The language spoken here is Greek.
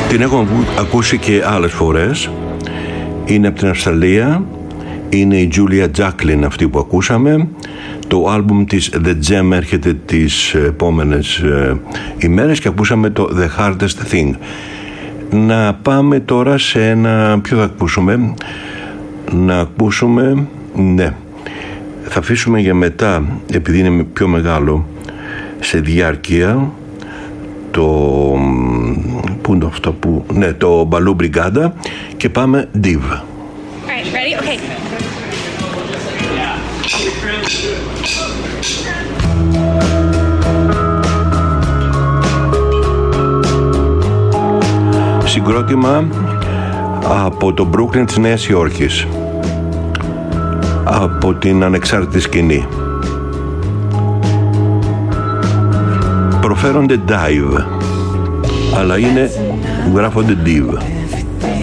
Την έχω ακούσει και άλλες φορές. Είναι από την Αυστραλία. Είναι η Julia Jacklin αυτή που ακούσαμε. Το άλμπουμ της The Gem έρχεται τις επόμενες ημέρες και ακούσαμε το The Hardest Thing. Να πάμε τώρα σε ένα... Ποιο θα ακούσουμε? Να ακούσουμε... Ναι. Θα αφήσουμε για μετά, επειδή είναι πιο μεγάλο σε διάρκεια, το... Πού είναι αυτό που... Ναι, το Baloo Brigada και πάμε Div. Alright, ready? Okay. Συγκρότημα από το Brooklyn της Νέας Υόρκης, από την ανεξάρτητη σκηνή. Προφέρονται Dive, αλλά γράφονται Div.